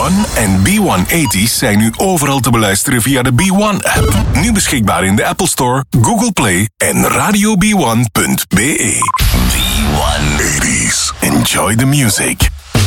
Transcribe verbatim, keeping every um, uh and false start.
one en B honderdtachtig zijn nu overal te beluisteren via de B one-app. Nu beschikbaar in de Apple Store, Google Play en radio b one punt b e. B honderdtachtig. Enjoy the music.